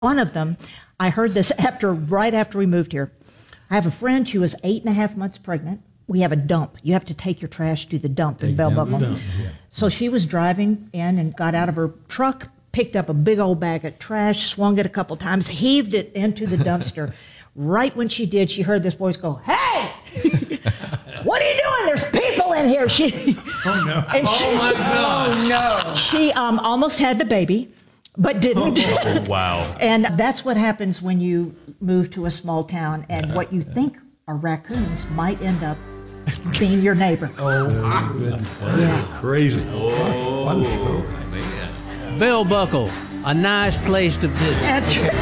One of them, I heard this right after we moved here. I have a friend, she was 8.5 months pregnant. We have a dump. You have to take your trash to the dump in Bell Buckle. So she was driving in and got out of her truck, picked up a big old bag of trash, swung it a couple times, heaved it into the dumpster. Right when she did, she heard this voice go, "Hey, what are you doing? There's people in here." Oh, no. And Oh, my gosh. she almost had the baby, but didn't. Oh, wow. And that's what happens when you move to a small town, and what you think are raccoons might end up being your neighbor. Oh, my goodness. Yeah. Crazy. Oh, What a story. man. Bell Buckle, a nice place to visit. That's right.